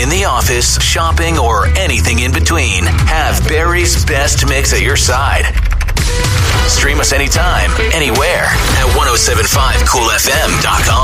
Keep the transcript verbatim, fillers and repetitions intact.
in the office, shopping, or anything in between, have Barry's best mix at your side. Stream us anytime, anywhere at ten seventy-five cool f m dot com.